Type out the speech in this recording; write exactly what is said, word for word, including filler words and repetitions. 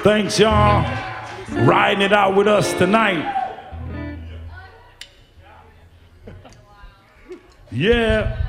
Thanks, y'all. Riding it out with us tonight. Yeah.